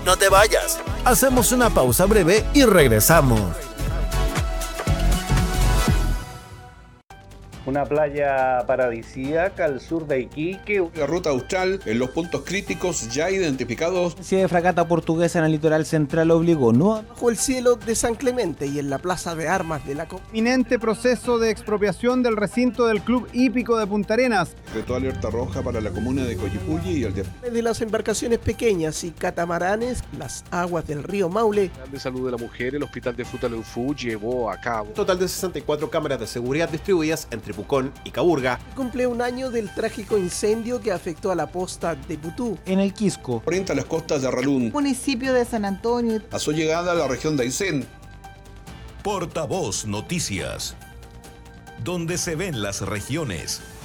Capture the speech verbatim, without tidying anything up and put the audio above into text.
No te vayas. Hacemos una pausa breve y regresamos. Una playa paradisíaca al sur de Iquique. La ruta austral en los puntos críticos ya identificados. La de fragata portuguesa en el litoral central obligó no bajo el cielo de San Clemente y en la plaza de armas de la Co. Inminente proceso de expropiación del recinto del Club Hípico de Punta Arenas. Decretó alerta roja para la comuna de Coyipulli y el de... de las embarcaciones pequeñas y catamaranes, las aguas del río Maule. El de Salud de la Mujer, el Hospital de Futaleufú llevó a cabo un total de sesenta y cuatro cámaras de seguridad distribuidas entre Pucón y Caburga. Cumple un año del trágico incendio que afectó a la posta de Putú. En el Quisco. Orienta las costas de Ralún. Municipio de San Antonio. A su llegada a la región de Aysén. Portavoz Noticias. Donde se ven las regiones.